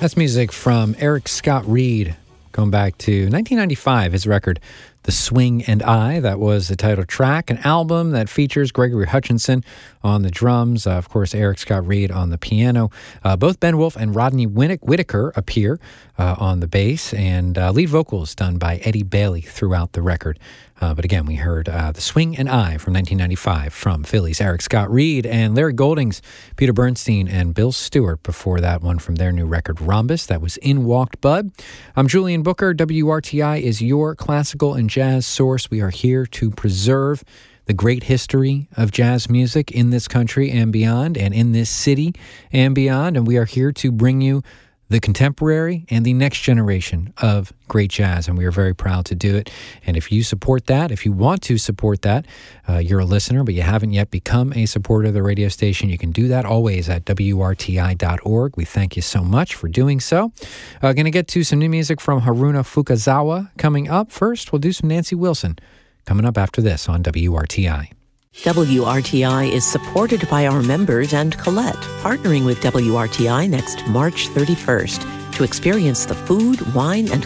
That's music from Eric Scott Reed, going back to 1995, his record, The Swing and I. That was the title track, an album that features Gregory Hutchinson on the drums, of course, Eric Scott Reed on the piano. Both Ben Wolf and Rodney Whitaker appear on the bass, and lead vocals done by Eddie Bailey throughout the record. But again, we heard The Swing and I from 1995 from Philly's Eric Scott Reed, and Larry Goldings, Peter Bernstein, and Bill Stewart before that one from their new record, Rhombus. That was In Walked Bud. I'm Julian Booker. WRTI is your classical and jazz source. We are here to preserve the great history of jazz music in this country and beyond, and in this city and beyond. And we are here to bring you the contemporary and the next generation of great jazz, and we are very proud to do it. And if you support that, if you want to support that, you're a listener, but you haven't yet become a supporter of the radio station, you can do that always at WRTI.org. We thank you so much for doing so. Going to get to some new music from Haruna Fukazawa coming up. First, we'll do some Nancy Wilson coming up after this on WRTI. WRTI is supported by our members and Colette, partnering with WRTI next March 31st to experience the food, wine, and